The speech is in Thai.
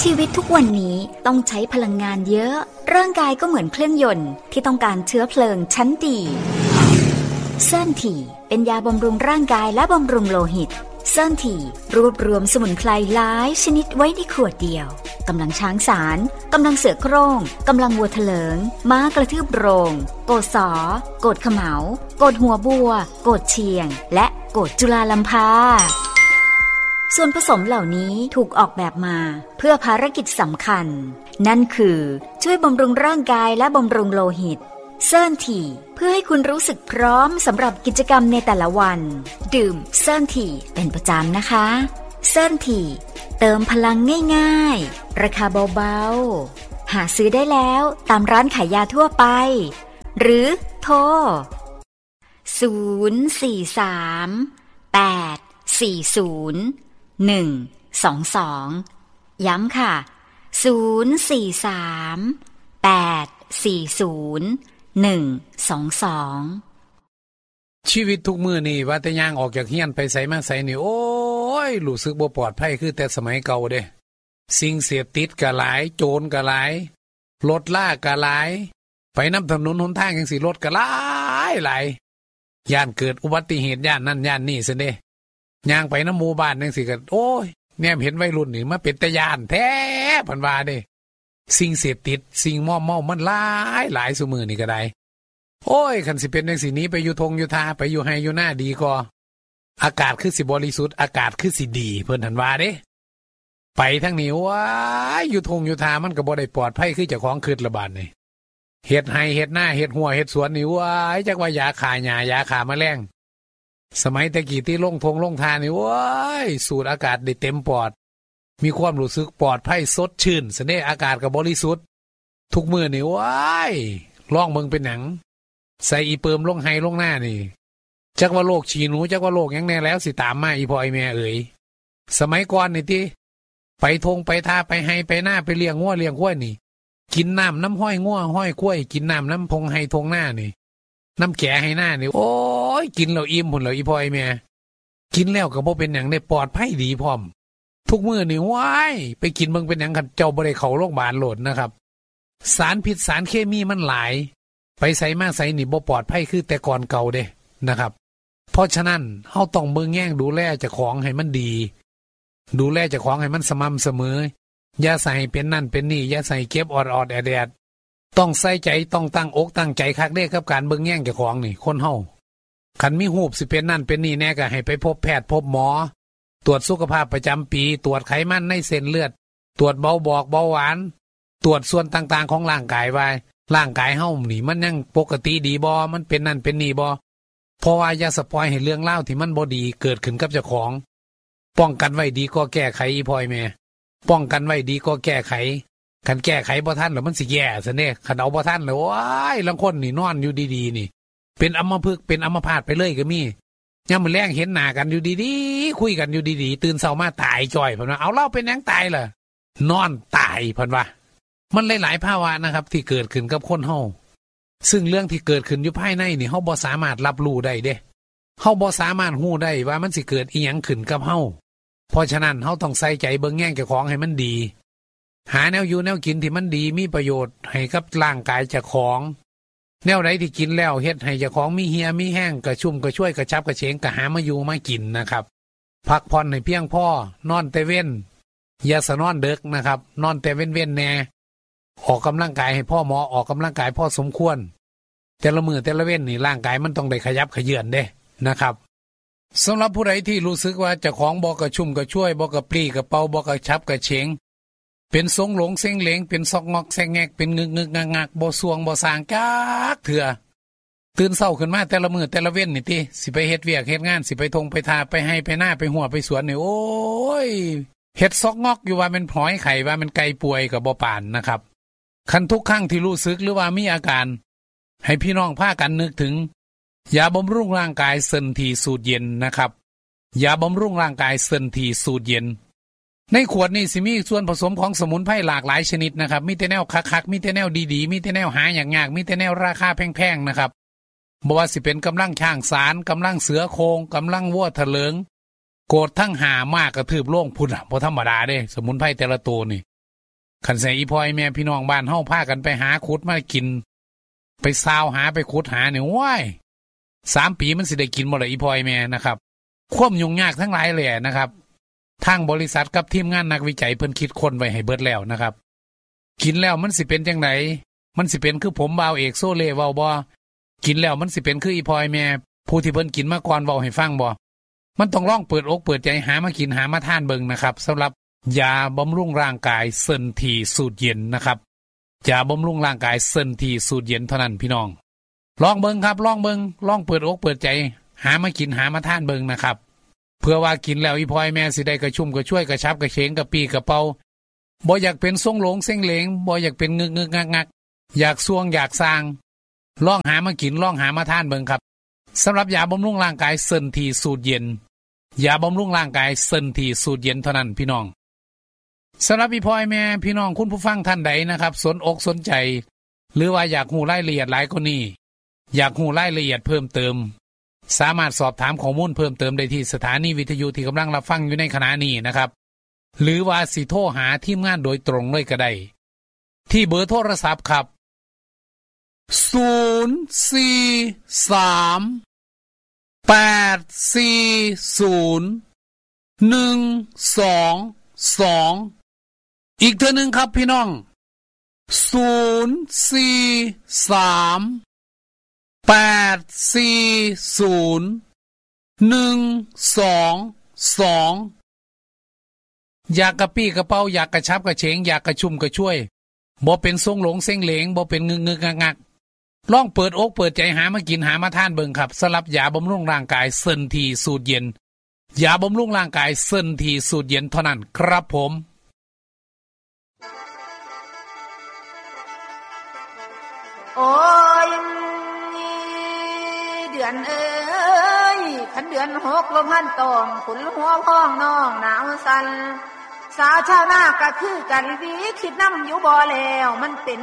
ชีวิตทุกวันนี้ต้องใช้พลังงานเยอะร่างกายก็เหมือนเครื่องยนต์ที่ต้องการเชื้อเพลิงชั้นดีเซิ่นถี่เป็นยาบำรุงร่างกายและบำรุงโลหิตเซิ่นถี่รวบรวมสมุนไพรหลายชนิดไว้ในขวดเดียวกำลังช้างสารกำลังเสือโคร่งกำลังวัวเถลิงม้ากระทืบโรงโกดสอโกดเขมาวโกดหัวบัวโกดเชียงและโกดจุฬาลัมพาส่วนผสมเหล่านี้ถูกออกแบบมาเพื่อภารกิจสำคัญนั่นคือช่วยบำรุงร่างกายและบำรุงโลหิตเซิ่นถี่เพื่อให้คุณรู้สึกพร้อมสำหรับกิจกรรมในแต่ละวันดื่มเซิ่นถี่เป็นประจำนะคะเซิ่นถี่เติมพลังง่ายๆราคาเบาๆหาซื้อได้แล้วตามร้านขายยาทั่วไปหรือโทร043-840-122ย้ำค่ะ043-840-122 ชีวิตทุกมื้อนี่ว่าแต่ย่างออกจากเฮียนไปไสมาไสนี่โอ้ยรู้สึกบ่ปลอดภัยคือแต่สมัยเก่าเด้สิ่งเสพติดก็หลายโจรก็หลายรถล่าก็หลายไปนำถนนหนทางจังซี่รถก็หลายย่านเกิดอุบัติเหตุย่านนั่นย่านนี่ซั่นเด้ย่างไปนำหมู่บ้านจังซี่ก็โอ้ยแนมเห็นวัยรุ่นนี่มาเป็นตาย่านแท้เพิ่นว่าเด้สิ่งเสพติดสิ่งมอมเมามันหลายซุมื้อนี่ก็ได้โอ้ยคันสิเป็นจังซี่นี้ไปอยู่ทงอยู่ทาไปอยู่ไห้อยู่หน้าดีกว่าอากาศคือสิบริสุทธิ์อากาศคือสิดีเพิ่นหันว่าเด้ไปทางนี้ว้ายอยู่ทงอยู่ทามันก็บ่ได้ปลอดภัยคือเจ้าของคิดละบาดนี่เฮ็ดไห้เฮ็ดหน้าเฮ็ดหัวเฮ็ดสวนนี่ว้ายจักว่ายาฆ่าหญ้ายาฆ่าแมลงสมัยตะกี้ที่ลงทงลงทานี่ว้ายสูดอากาศได้เต็มปอดมีความรู้สึกปลอดภัยสดชื่นซะเด้อากาศก็บริสุทธิ์ทุกมื้อนี่ว้ายลองเบิ่งเป็นหยังใส่อีเปิมลงไห้ลงหน้านี่จักว่าโรคฉี่หนูจักว่าโรคหยังแน่แล้วสิตามมาอีพ่อไอแม่เอ๋ยสมัยก่อนนี่ติไปทงไปทาไปไห้ไปหน้าไปเลี้ยงงัวเลี้ยงควายนี่กินน้ำน้ำห้อยงัวห้อยควายกินน้ำน้ำพงไห้ทงหน้านี่น้ำแก่ให้หน้านี่โอ้ยกินแล้วอิ่มพุ่นแล้วอีพ่อไอแม่กินแล้วก็บ่เป็นหยังได้ปลอดภัยดีพร้อมทุกมื้อนี่ว้ายไปกินเบิ่งเป็นหยังคันเจ้าบ่ได้เข้าโรงพยาบาลโลดนะครับสารพิษสารเคมีมันหลายไปใส่มาใส่นี่บ่ปลอดภัยคือแต่ก่อนเก่าเด้นะครับเพราะฉะนั้นเฮาต้องเบิ่งแย่งดูแลเจ้าของให้มันดีดูแลเจ้าของให้มันสม่ำเสมออย่าใส่เป็นนั่นเป็นนี่อย่าใส่เก็บออดแอดต้องใส่ใจต้องตั้งอกตั้งใจคักเด้กับการเบิ่งแย่งเจ้าของนี่คนเฮาคันมีหูบสิเป็นนั่นเป็นนี่แน่ก็ให้ไปพบแพทย์พบหมอตรวจสุขภาพประจำปีตรวจไขมันในเส้นเลือดตรวจเบาหวานตรวจส่วนต่างๆของร่างกายว่าร่างกายเฮานี่มันยังปกติดีบ่มันเป็นนั่นเป็นนี่บ่เพราะว่าอย่าสปอยให้เรื่องเล่าที่มันบ่ดีเกิดขึ้นกับเจ้าของป้องกันไว้ดีก็แก้ไขอีพ่อยแม่ป้องกันไว้ดีก็แก้ไขคันแก้ไขบ่ทันแล้วมันสิแย่ซะเด้คันเอาบ่ทันแล้วว้ายลางคนนี่นอนอยู่ดีๆนี่เป็นอัมพฤกษ์เป็นอัมพาตไปเลยก็มียามมื้อแลงเห็นหน้ากันอยู่ดีๆคุยกันอยู่ดีๆตื่นเช้ามาตายจ้อยเพิ่นว่าเอาเล่าเป็นหยังตายล่ะนอนตายเพิ่นว่ามันหลายๆภาวะนะครับที่เกิดขึ้นกับคนเฮาซึ่งเรื่องที่เกิดขึ้นอยู่ภายในนี่เฮาบ่สามารถรับรู้ได้เด้เฮาบ่สามารถฮู้ได้ว่ามันสิเกิดอีหยังขึ้นกับเฮาเพราะฉะนั้นเฮาต้องใส่ใจเบิ่งแย่งเจ้าของให้มันดีหาแนวอยู่แนวกินที่มันดีมีประโยชน์ให้กับร่างกายเจ้าของแนวใดที่กินแล้วเฮ็ดให้เจ้าของมีเหี่ยมีแห้งกระชุ่มกระชวยกระชับกระเฉงก็หามาอยู่มากินนะครับพักผ่อนให้เพียงพอนอนแต่เว้นอย่าสะนอนดึกนะครับนอนแต่เว้นแน่ออกกำลังกายให้พ่อหมอออกกำลังกายพ่อสมควรแต่ละมื้อแต่ละเว้นนี่ร่างกายมันต้องได้ขยับเขยื้อนเด้นะครับสำหรับผู้ใดที่รู้สึกว่าเจ้าของบ่กระชุ่มกระชวยบ่กระปรี้กระเป๋าบ่กระชับกระเฉงเป็นทรงหลงเซ็งเหลงเป็นซอกงอกแซงแงกเป็นงึกงักบ่สวงบ่สางจักเถื่อตื่นเช้าขึ้นมาแต่ละมื้อแต่ละเว้นนี่ติสิไปเฮ็ดเวียกเฮ็ดงานสิไปทงไปทาไปให้ไปหน้าไปหัวไปสวนนี่โอ้ยเฮ็ดซอกงอกอยู่ว่ามันหอยไข่ว่ามันไก่ป่วยก็บ่ปานนะครับคันทุกครั้งที่รู้สึกหรือว่ามีอาการให้พี่น้องพากันนึกถึงยาบำรุงร่างกายเซินทีสูตรเย็นนะครับยาบำรุงร่างกายเซินทีสูตรเย็นในขวดนี่สิมีส่วนผสมของสมุนไพรหลากหลายชนิดนะครับมีแต่แนวคักๆมีแต่แนวดีๆมีแต่แนวหาอย่างยากมีแต่แนวราคาแพงๆนะครับบ่ว่าสิเป็นกำลังช้างสารกำลังเสือโครงกำลังวัวเถลิงโกดทั้งหามากกระทืบโล่งพุ่นบ่ธรรมดาเด้สมุนไพรแต่ละตัวนี่คันใส่อีพ่อแม่พี่น้องบ้านเฮาพากันไปหาขุดมากินไปซาวหาไปขุดหาเนี่ยว้าย3 ปีมันสิได้กินบ่ล่ะอีพ่อแม่นะครับความยุ่งยากทั้งหลายแหละนะครับทางบริษัทกับทีมงานนักวิจัยเพิ่นคิดค้นไว้ให้เบิดแล้วนะครับกินแล้วมันสิเป็นจังไดมันสิเป็นคือผมบ่าวเอกโซเล่เว้าบ่กินแล้วมันสิเป็นคืออีพ่อแม่ผู้ที่เพิ่นกินมาก่อนเว้าให้ฟังบ่มันต้องลองเปิดอกเปิดใจหามากินหามาทานเบิ่งนะครับสำหรับยาบำรุงร่างกายเซินทีสูตรเย็นนะครับยาบำรุงร่างกายเซินทีสูตรเย็นเท่านั้นพี่น้องลองเบิ่งครับลองเบิ่งลองเปิดอกเปิดใจหามากินหามาทานเบิ่งนะครับเพื่อว่ากินแล้วอีพ่อแม่สิได้กระชุ่มกระชวยกระชับกระเฉงกระปี้กระเป๋าบ่อยากเป็นทรงหลงเส้งเหลงบ่อยากเป็นงึกงักอยากซวงอยากสร้างลองหามากินลองหามาทานเบิ่งครับสำหรับยาบำรุงร่างกายเซินทีสูตรเย็นยาบำรุงร่างกายเซินทีสูตรเย็นเท่านั้นพี่น้องสำหรับพี่พ่อแม่พี่น้องคุณผู้ฟังท่านใดนะครับสนอกสนใจหรือว่าอยากรู้รายละเอียดหลายกว่านี้อยากรู้รายละเอียดเพิ่มเติมสามารถสอบถามข้อมูลเพิ่มเติมได้ที่สถานีวิทยุที่กำลังรับฟังอยู่ในขณะนี้นะครับหรือว่าสิโทรหาทีมงานโดยตรงเลยก็ได้ที่เบอร์โทรศัพท์ครับ043-840-122อีกเทื่อนึงครับพี่น้อง043-840-122อยากกระปี้กระเป๋าอยากกระชับกระเฉงอยากกระชุ่มกระชวยบ่เป็นทรงหลงเส้งเหลงบ่เป็นงึกงักลองเปิดอกเปิดใจหามากินหามาทานเบิ่งครับสำหรับยาบำรุงร่างกายเซินทีสูตรเย็นยาบำรุงร่างกายเซินทีสูตรเย็นเท่านั้นครับผมโอ้ยเดือนเอ้ยขันเดือน6ลมพันตอมขุนหัวพ้องน้องหนาวสั่นสาวชาวนาก็คือกันดีคิดน้ำอยู่บ่แล้วมันเป็น